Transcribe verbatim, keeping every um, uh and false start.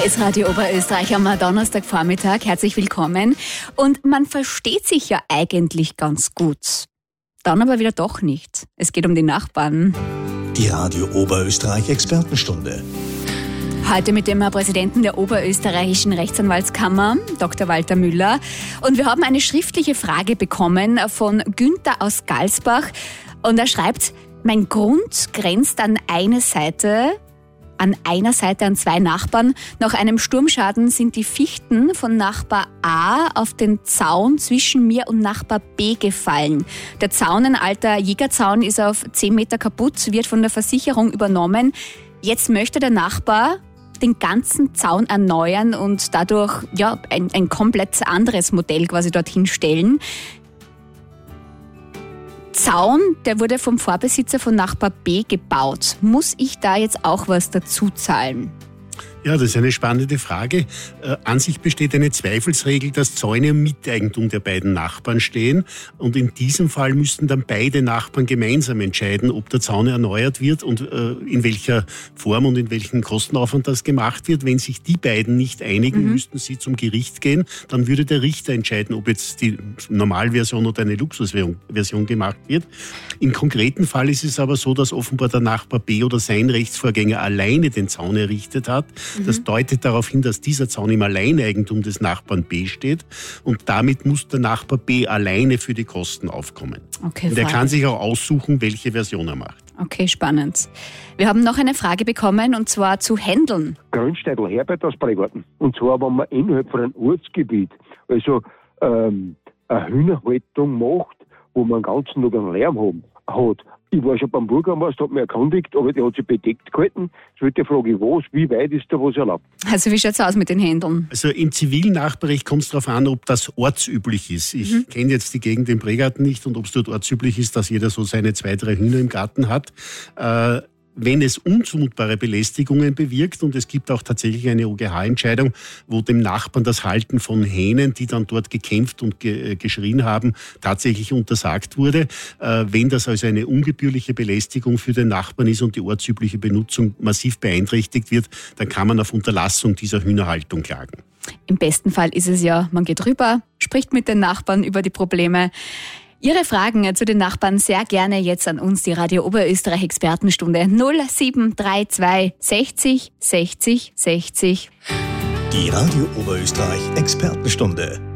Hier ist Radio Oberösterreich am Donnerstagvormittag. Herzlich willkommen. Und man versteht sich ja eigentlich ganz gut. Dann aber wieder doch nicht. Es geht um die Nachbarn. Die Radio Oberösterreich Expertenstunde. Heute mit dem Präsidenten der Oberösterreichischen Rechtsanwaltskammer, Doktor Walter Müller. Und wir haben eine schriftliche Frage bekommen von Günther aus Galsbach. Und er schreibt, mein Grund grenzt an eine Seite, an einer Seite an zwei Nachbarn. Nach einem Sturmschaden sind die Fichten von Nachbar A auf den Zaun zwischen mir und Nachbar B gefallen. Der Zaun, ein alter Jägerzaun, ist auf zehn Meter kaputt, wird von der Versicherung übernommen. Jetzt möchte der Nachbar den ganzen Zaun erneuern und dadurch ja, ein, ein komplett anderes Modell quasi dorthin stellen. Zaun, der wurde vom Vorbesitzer von Nachbar B gebaut. Muss ich da jetzt auch was dazu zahlen? Ja, das ist eine spannende Frage. Äh, an sich besteht eine Zweifelsregel, dass Zäune im Miteigentum der beiden Nachbarn stehen. Und in diesem Fall müssten dann beide Nachbarn gemeinsam entscheiden, ob der Zaun erneuert wird und äh, in welcher Form und in welchem Kostenaufwand das gemacht wird. Wenn sich die beiden nicht einigen, mhm. müssten sie zum Gericht gehen. Dann würde der Richter entscheiden, ob jetzt die Normalversion oder eine Luxusversion gemacht wird. Im konkreten Fall ist es aber so, dass offenbar der Nachbar B oder sein Rechtsvorgänger alleine den Zaun errichtet hat. Das deutet darauf hin, dass dieser Zaun im Alleineigentum des Nachbarn B steht und damit muss der Nachbar B alleine für die Kosten aufkommen. Okay, und er kann sich auch aussuchen, welche Version er macht. Okay, spannend. Wir haben noch eine Frage bekommen und zwar zu Händeln. Grünsteidl Herbert aus Bregarten. Und zwar, wenn man innerhalb von einem Ortsgebiet also ähm, eine Hühnerhaltung macht, wo man den ganzen Tag einen Lärm haben, hat. Ich war schon beim Bürgermeister, hat mich erkundigt, aber der hat sich bedeckt gehalten. Jetzt wird die Frage, was, wie weit ist da was erlaubt? Also wie schaut es aus mit den Händeln? Also im zivilen Nachbarrecht kommt es darauf an, ob das ortsüblich ist. Ich mhm. kenne jetzt die Gegend im Bregarten nicht und ob es dort ortsüblich ist, dass jeder so seine zwei, drei Hühner im Garten hat. Äh, Wenn es unzumutbare Belästigungen bewirkt, und es gibt auch tatsächlich eine O G H-Entscheidung, wo dem Nachbarn das Halten von Hähnen, die dann dort gekämpft und ge- geschrien haben, tatsächlich untersagt wurde. Äh, wenn das also eine ungebührliche Belästigung für den Nachbarn ist und die ortsübliche Benutzung massiv beeinträchtigt wird, dann kann man auf Unterlassung dieser Hühnerhaltung klagen. Im besten Fall ist es ja, man geht rüber, spricht mit den Nachbarn über die Probleme. Ihre Fragen zu den Nachbarn sehr gerne jetzt an uns, die Radio Oberösterreich Expertenstunde null sieben drei zwei sechzig sechzig sechzig. Die Radio Oberösterreich Expertenstunde.